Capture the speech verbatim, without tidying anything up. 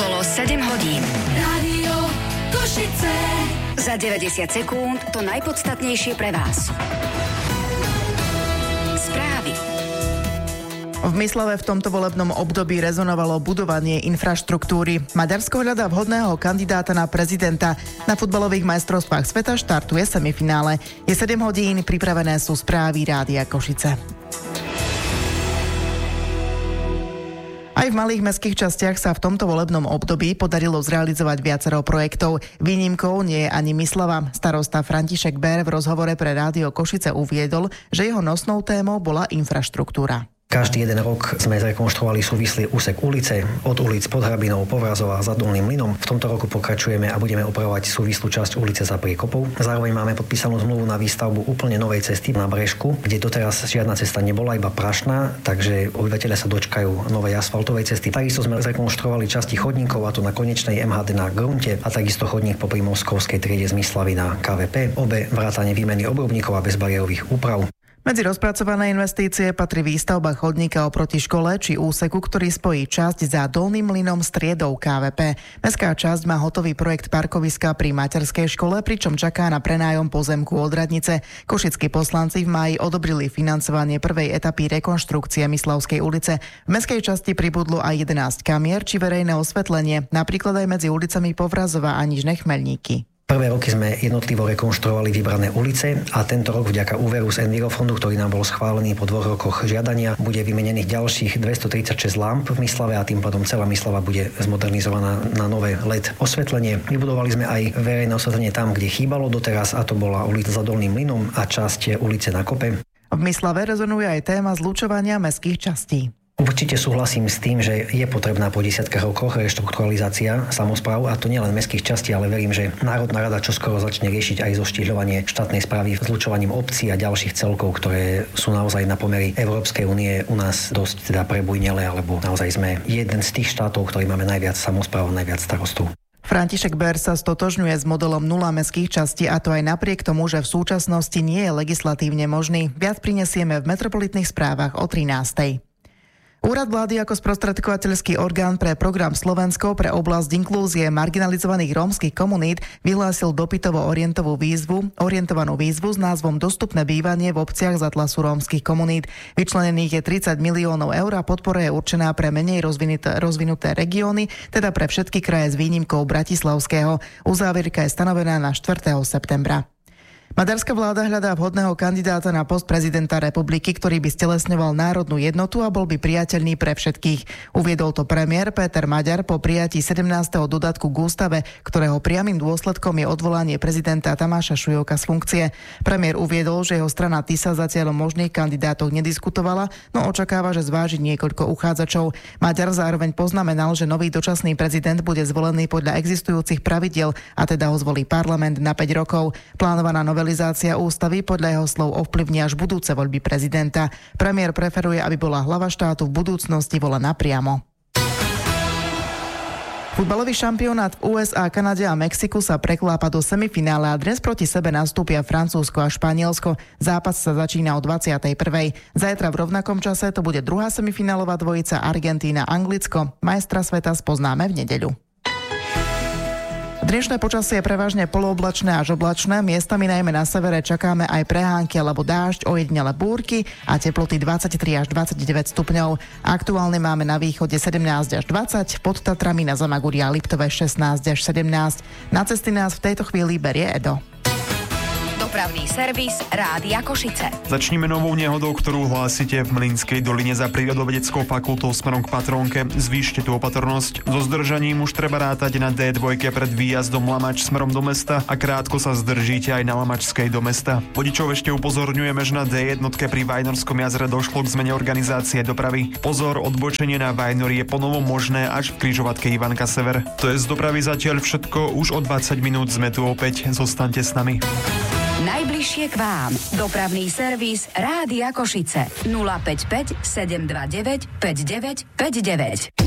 Bolo sedem hodín. Rádio Košice. Za deväťdesiat sekúnd to najpodstatnejšie pre vás. Správy. V Myslave v tomto volebnom období rezonovalo budovanie infraštruktúry. Maďarsko hľadá vhodného kandidáta na prezidenta. Na futbalových majstrovstvách sveta štartuje semifinále. Je sedem hodín, pripravené sú správy Rádia Košice. Aj v malých mestských častiach sa v tomto volebnom období podarilo zrealizovať viacero projektov. Výnimkou nie je ani Myslava. Starosta František Bér v rozhovore pre Rádio Košice uviedol, že jeho nosnou témou bola infraštruktúra. Každý jeden rok sme zrekonštruovali súvislý úsek ulice od ulic Podhrabinou, Povrazova za Dolným Mlynom. V tomto roku pokračujeme a budeme opravovať súvislú časť ulice za Priekopou. Zároveň máme podpísanú zmluvu na výstavbu úplne novej cesty na Brežku, kde doteraz žiadna cesta nebola, iba prašná, takže obyvateľe sa dočkajú novej asfaltovej cesty. Takisto sme zrekonštruovali časti chodníkov, a to na konečnej em há dé na Grunte a takisto chodník popri Moskovskej triede z Myslavy na ká vé pé. Obe vrátane výmeny obrubníkov a bezbariérových úprav. Medzi rozpracované investície patrí výstavba chodníka oproti škole či úseku, ktorý spojí časť za Dolným Mlynom s triedou ká vé pé. Mestská časť má hotový projekt parkoviska pri materskej škole, pričom čaká na prenájom pozemku od radnice. Košickí poslanci v máji odobrili financovanie prvej etapy rekonštrukcie Myslavskej ulice. V mestskej časti pribudlo aj jedenásť kamier či verejné osvetlenie, napríklad aj medzi ulicami Povrazova a Nižné Chmelníky. Prvé roky sme jednotlivo rekonštruovali vybrané ulice a tento rok vďaka úveru z Envirofondu, ktorý nám bol schválený po dvoch rokoch žiadania, bude vymenených ďalších dvestotridsaťšesť lámp v Myslave a tým pádom celá Myslava bude zmodernizovaná na nové el é dé osvetlenie. Vybudovali sme aj verejné osvetlenie tam, kde chýbalo doteraz, a to bola ulica za Dolným Mlynom a časť ulice na Kope. V Myslave rezonuje aj téma zlučovania mestských častí. Určite súhlasím s tým, že je potrebná po desiatkách rokoch reštrukturalizácia samospráv, a to nielen mestských častí, ale verím, že Národná rada čoskoro začne riešiť aj zoštihľovanie štátnej správy zlučovaním obcí a ďalších celkov, ktoré sú naozaj na pomery Európskej únie u nás dosť teda prebujnele, alebo naozaj sme jeden z tých štátov, ktorý máme najviac samospráv, najviac starostov. František Bér sa stotožňuje s modelom nula mestských častí, a to aj napriek tomu, že v súčasnosti nie je legislatívne možný. Viac prinesieme v metropolitných správach o trinástej. Úrad vlády ako sprostredkovateľský orgán pre program Slovensko pre oblasť inklúzie marginalizovaných rómskych komunít vyhlásil dopytovo orientovú výzvu, orientovanú výzvu s názvom Dostupné bývanie v obciach z atlasu rómskych komunít. Vyčlenených je tridsať miliónov eur a podpora je určená pre menej rozvinuté, rozvinuté regióny, teda pre všetky kraje s výnimkou Bratislavského. Uzávierka je stanovená na štvrtého septembra. Maďarská vláda hľadá vhodného kandidáta na post prezidenta republiky, ktorý by stelesňoval národnú jednotu a bol by priateľný pre všetkých. Uviedol to premiér Péter Maďar po prijatí sedemnásteho dodatku k ústave, ktorého priamym dôsledkom je odvolanie prezidenta Tamáša Šujoka z funkcie. Premiér uviedol, že jeho strana TISA zatiaľ o možných kandidátoch nediskutovala, no očakáva, že zváži niekoľko uchádzačov. Maďar zároveň poznamenal, že nový dočasný prezident bude zvolený podľa existujúcich pravidiel, a teda ho zvolí parlament na päť rokov. Plánovaná novela Novelizácia ústavy podľa jeho slov ovplyvní až budúce voľby prezidenta. Premiér preferuje, aby bola hlava štátu v budúcnosti volená priamo. Futbalový šampionát v ú es á, Kanade a Mexiku sa preklápa do semifinále a dnes proti sebe nastúpia Francúzsko a Španielsko. Zápas sa začína o dvadsiatej prvej. Zajtra v rovnakom čase to bude druhá semifinálová dvojica Argentína-Anglicko. Majstra sveta spoznáme v nedeľu. Dnešné počasie je prevažne polooblačné až oblačné, miestami najmä na severe čakáme aj prehánky alebo dážď, ojedinele búrky a teploty dvadsaťtri až dvadsaťdeväť stupňov. Aktuálne máme na východe sedemnásť až dvadsať, pod Tatrami na Zamaguri a Liptove šestnásť až sedemnásť. Na cesty nás v tejto chvíli berie Edo. Dopravný servis Rádia Košice. Začníme novou nehodou, ktorú hlásite v Mlynskej doline za prírodovedeckou fakultou smerom k Patrónke. Zvýšte tú opatrnosť. So zdržaním už treba rátať na dé dva pred výjazdom Lamač smerom do mesta a krátko sa zdržíte aj na Lamačskej do mesta. Vodičov ešte upozorňujeme, že na dé jedna pri Vajnorskom jazere došlo k zmene organizácie dopravy. Pozor, odbočenie na Vajnori je ponovom možné až v križovatke Ivanka Sever. To je z dopravy zatiaľ všetko, už o dvadsať minút sme tu opäť. Zostaňte s nami. Najbližšie k vám. Dopravný servis Rádia Košice. nula päť päť sedem dva deväť päť deväť päť deväť.